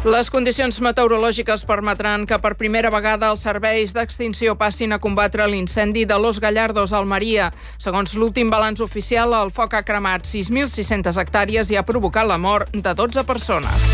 Les condicions meteorològiques permetran que per primera vegada els serveis d'extinció passin a combatre l'incendi de Los Gallardos a Almeria. Segons l'últim balanç oficial, el foc ha cremat 6.600 hectàrees i ha provocat la mort de 12 persones.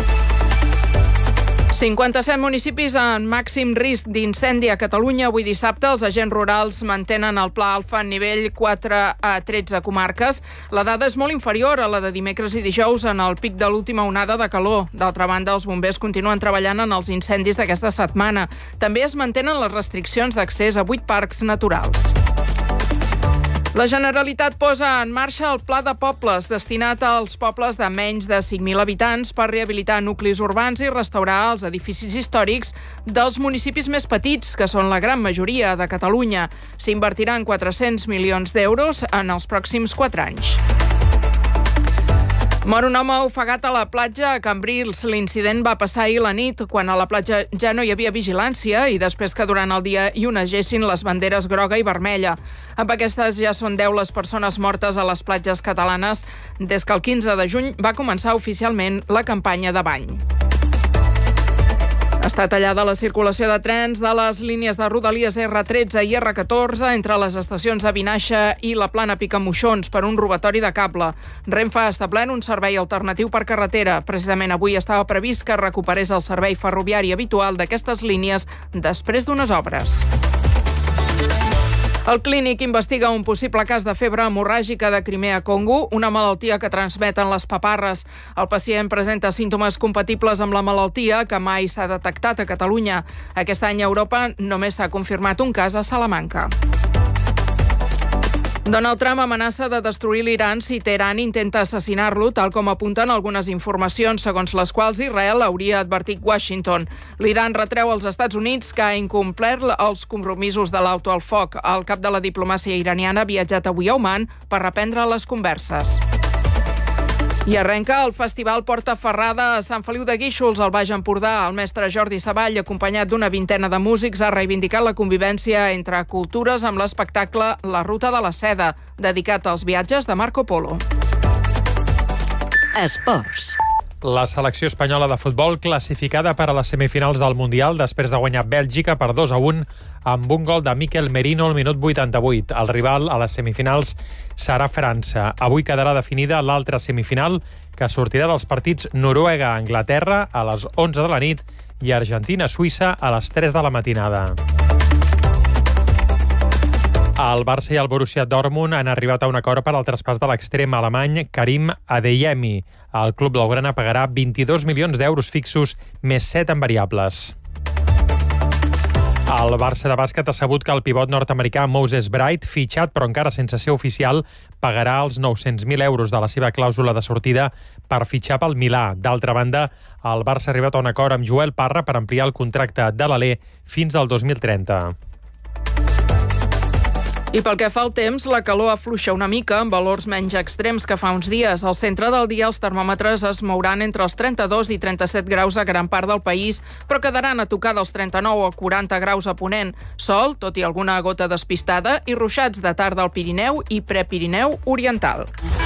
57 municipis en màxim risc d'incendi a Catalunya. Avui dissabte els agents rurals mantenen el pla alfa en nivell 4 a 13 comarques. La dada és molt inferior a la de dimecres i dijous en el pic de l'última onada de calor. D'altra banda, els bombers continuen treballant en els incendis d'aquesta setmana. També es mantenen les restriccions d'accés a 8 parcs naturals. La Generalitat posa en marxa el Pla de Pobles, destinat als pobles de menys de 5.000 habitants per rehabilitar nuclis urbans i restaurar els edificis històrics dels municipis més petits, que són la gran majoria de Catalunya. S'invertiran 400 milions d'euros en els pròxims 4 anys. Mor un home ofegat a la platja a Cambrils. L'incident va passar ahir la nit, quan a la platja ja no hi havia vigilància i després que durant el dia hi onegessin les banderes groga i vermella. Amb aquestes ja són 10 les persones mortes a les platges catalanes des que el 15 de juny va començar oficialment la campanya de bany. Està tallada la circulació de trens de les línies de Rodalies R13 i R14 entre les estacions de Vinaixa i la Plana Picamoixons per un robatori de cable. Renfe ha establert un servei alternatiu per carretera. Precisament avui estava previst que recuperés el servei ferroviari habitual d'aquestes línies després d'unes obres. El Clínic investiga un possible cas de febre hemorràgica de Crimea-Congo, una malaltia que transmeten les paparres. El pacient presenta símptomes compatibles amb la malaltia que mai s'ha detectat a Catalunya. Aquest any a Europa només s'ha confirmat un cas a Salamanca. Donald Trump amenaça de destruir l'Iran si Teheran intenta assassinar-lo, tal com apunten algunes informacions segons les quals Israel hauria advertit Washington. L'Iran retreu als Estats Units que ha incomplert els compromisos de l'alto al foc. El cap de la diplomàcia iraniana ha viatjat avui a Oman per reprendre les converses. I arrenca el Festival Porta Ferrada a Sant Feliu de Guíxols, al Baix Empordà. El mestre Jordi Savall, acompanyat d'una vintena de músics, ha reivindicat la convivència entre cultures amb l'espectacle La Ruta de la Seda, dedicat als viatges de Marco Polo. Esports. La selecció espanyola de futbol classificada per a les semifinals del Mundial després de guanyar Bèlgica per 2-1 amb un gol de Mikel Merino al minut 88. El rival a les semifinals serà França. Avui quedarà definida l'altra semifinal, que sortirà dels partits Noruega-Anglaterra a les 11 de la nit i Argentina-Suïssa a les 3 de la matinada. El Barça i el Borussia Dortmund han arribat a un acord per al traspàs de l'extrem alemany Karim Adeyemi. El club blaugrana pagarà 22 milions d'euros fixos més 7 en variables. El Barça de bàsquet ha sabut que el pivot nord-americà Moses Bright, fitxat però encara sense ser oficial, pagarà els 900.000 euros de la seva clàusula de sortida per fitxar pel Milà. D'altra banda, el Barça ha arribat a un acord amb Joel Parra per ampliar el contracte de l'Alé fins al 2030. I pel que fa al temps, la calor afluixa una mica amb valors menys extrems que fa uns dies. Al centre del dia els termòmetres es mouran entre els 32 i 37 graus a gran part del país, però quedaran a tocar dels 39 o 40 graus a Ponent. Sol, tot i alguna gota despistada, i ruixats de tarda al Pirineu i Prepirineu oriental.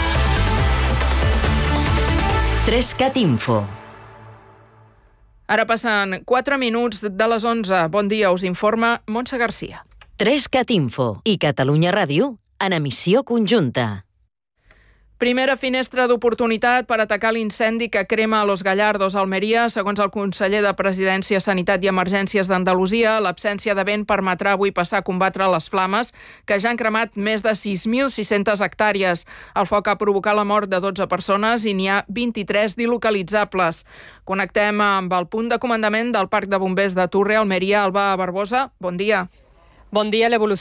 3CAT Info. Ara passen 4 minuts de les 11. Bon dia, us informa Montse Garcia. 3CAT Info i Catalunya Ràdio en emissió conjunta. Primera finestra d'oportunitat per atacar l'incendi que crema a Los Gallardos, Almeria. Segons el conseller de Presidència, Sanitat i Emergències d'Andalusia, l'absència de vent permetrà avui passar a combatre les flames, que ja han cremat més de 6.600 hectàrees. El foc ha provocat la mort de 12 persones i n'hi ha 23 d'ilocalitzables. Connectem amb el punt de comandament del Parc de Bombers de Turre, Almeria. Alba Barbosa, bon dia. Bon dia. L'evolució